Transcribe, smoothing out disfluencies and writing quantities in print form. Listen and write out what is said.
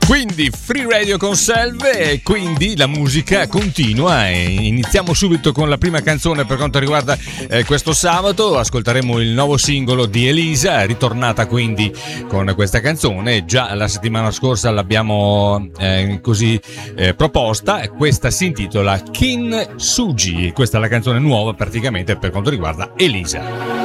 Quindi Free Radio con Selve, e quindi la musica continua e iniziamo subito con la prima canzone per quanto riguarda questo sabato. Ascolteremo il nuovo singolo di Elisa, ritornata quindi con questa canzone. Già la settimana scorsa l'abbiamo proposta, questa si intitola Kin Suji, questa è la canzone nuova praticamente per quanto riguarda Elisa.